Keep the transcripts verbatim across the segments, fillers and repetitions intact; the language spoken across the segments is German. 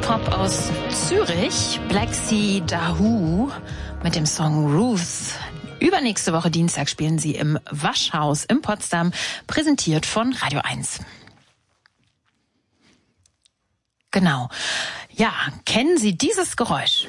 Pop aus Zürich, Black Sea Dahoo mit dem Song Ruth. Übernächste Woche Dienstag spielen sie im Waschhaus in Potsdam, präsentiert von Radio eins. Genau. Ja, kennen Sie dieses Geräusch?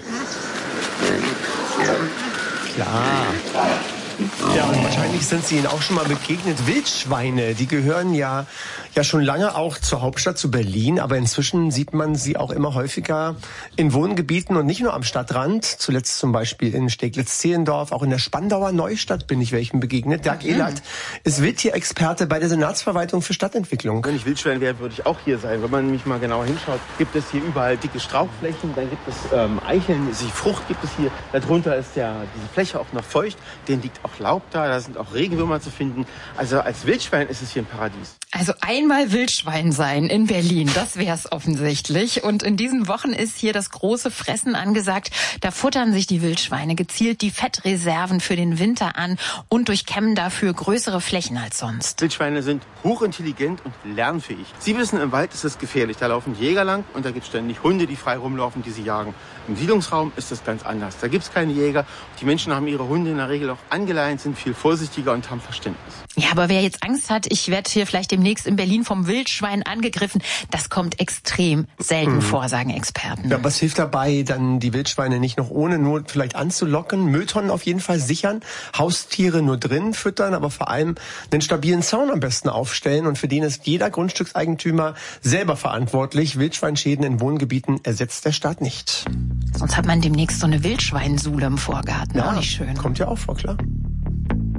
Klar. Ja, und wahrscheinlich sind Sie Ihnen auch schon mal begegnet. Wildschweine, die gehören ja ja schon lange auch zur Hauptstadt, zu Berlin. Aber inzwischen sieht man sie auch immer häufiger in Wohngebieten und nicht nur am Stadtrand. Zuletzt zum Beispiel in Steglitz-Zehlendorf, auch in der Spandauer Neustadt bin ich welchen begegnet. Dirk mhm. Ehlert ist Wildtierexperte bei der Senatsverwaltung für Stadtentwicklung. Wenn ich Wildschwein wäre, würde ich auch hier sein. Wenn man nämlich mal genauer hinschaut, gibt es hier überall dicke Strauchflächen, dann gibt es ähm, Eicheln, die Frucht gibt es hier. Darunter ist ja diese Fläche auch noch feucht, denen liegt auch Laub da, da sind auch Regenwürmer zu finden. Also als Wildschwein ist es hier ein Paradies. Also einmal Wildschwein sein in Berlin, das wär's offensichtlich. Und in diesen Wochen ist hier das große Fressen angesagt. Da futtern sich die Wildschweine gezielt die Fettreserven für den Winter an und durchkämmen dafür größere Flächen als sonst. Wildschweine sind hochintelligent und lernfähig. Sie wissen, im Wald ist es gefährlich. Da laufen Jäger lang und da gibt es ständig Hunde, die frei rumlaufen, die sie jagen. Im Siedlungsraum ist das ganz anders. Da gibt es keine Jäger. Die Menschen haben ihre Hunde in der Regel auch angeleint, sind viel vorsichtiger und haben Verständnis. Ja, aber wer jetzt Angst hat, ich werde hier vielleicht demnächst in Berlin vom Wildschwein angegriffen, das kommt extrem selten mhm. vor, sagen Experten. Ja, was hilft dabei, dann die Wildschweine nicht noch ohne Not vielleicht anzulocken? Mülltonnen auf jeden Fall sichern, Haustiere nur drin füttern, aber vor allem einen stabilen Zaun am besten aufstellen. Und für den ist jeder Grundstückseigentümer selber verantwortlich. Wildschweinschäden in Wohngebieten ersetzt der Staat nicht. Sonst hat man demnächst so eine Wildschweinsule im Vorgarten. Ja, auch nicht schön. Kommt ja auch vor, klar.